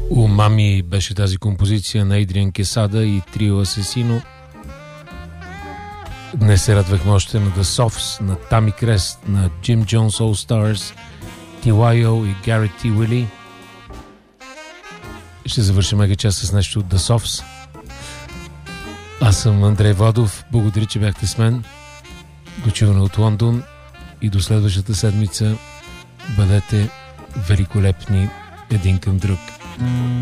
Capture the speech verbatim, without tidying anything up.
Умами беше тази композиция на Адриан Quesada и Трио Асесино. Днес се радвахме още на The Softs, на Тами Крест, на Jim Jones All Stars, Ти Уай О и Гарет Ти Уили. Ще завършим мега час с нещо от The Softs. Аз съм Андрей Владов. Благодаря, че бяхте с мен. До чуване от Лондон и до следващата седмица. Бъдете великолепни един към друг.